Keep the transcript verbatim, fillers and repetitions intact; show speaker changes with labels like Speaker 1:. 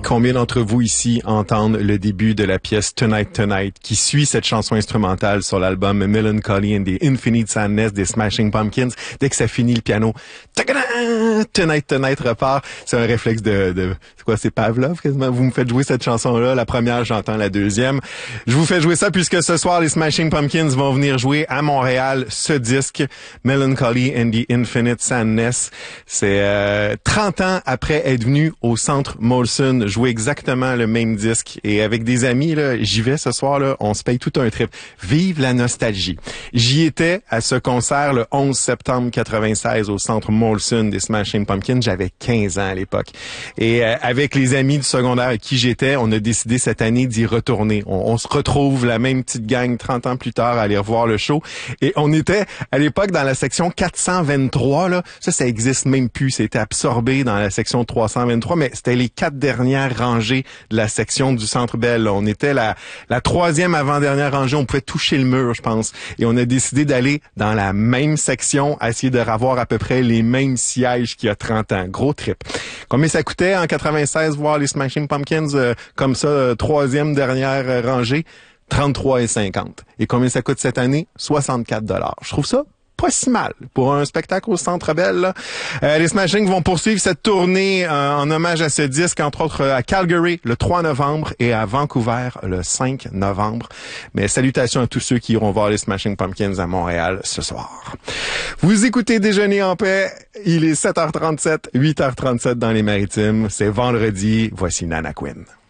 Speaker 1: Combien d'entre vous ici entendent le début de la pièce Tonight Tonight qui suit cette chanson instrumentale sur l'album Melancholy and the Infinite Sadness des Smashing Pumpkins? Dès que ça finit, le piano Tonight Tonight repart. C'est un réflexe de, de c'est quoi, c'est Pavlov quasiment. Vous me faites jouer cette chanson-là, la première, j'entends la deuxième. Je vous fais jouer ça puisque ce soir, les Smashing Pumpkins vont venir jouer à Montréal ce disque Melancholy and the Infinite Sadness. C'est euh, trente ans après être venu au Centre Molson jouer exactement le même disque. Et avec des amis, là, j'y vais ce soir, là, on se paye tout un trip. Vive la nostalgie. J'y étais à ce concert le onze septembre quatre-vingt-seize au Centre Molson des Smashing Pumpkins. J'avais quinze ans à l'époque. Et euh, avec les amis du secondaire avec qui j'étais, on a décidé cette année d'y retourner. On, on se retrouve, la même petite gang, trente ans plus tard, à aller revoir le show. Et on était, à l'époque, dans la section quatre cent vingt-trois. Là. Ça, ça existe même plus. C'était absorbé dans la section trois cent vingt-trois, mais c'était les quatre dernières rangées de la section du Centre Bell. Là. On était la, la troisième avant-dernière rangée. On pouvait toucher le mur, je pense. Et on a décidé d'aller dans la même section, essayer de revoir à peu près les mêmes sièges qu'il y a trente ans. Gros trip. Combien ça coûtait en quatre-vingt-seize voir les Smashing Pumpkins euh, comme ça, euh, troisième dernière euh, rangée? trente-trois et cinquante. Et combien ça coûte cette année? soixante-quatre dollars. Je trouve ça pas si mal pour un spectacle au Centre Bell. Là. Euh, les Smashing vont poursuivre cette tournée euh, en hommage à ce disque, entre autres euh, à Calgary le trois novembre et à Vancouver le cinq novembre. Mais salutations à tous ceux qui iront voir les Smashing Pumpkins à Montréal ce soir. Vous écoutez Déjeuner en paix. Il est sept heures trente-sept, huit heures trente-sept dans les Maritimes. C'est vendredi. Voici Nana Quinn.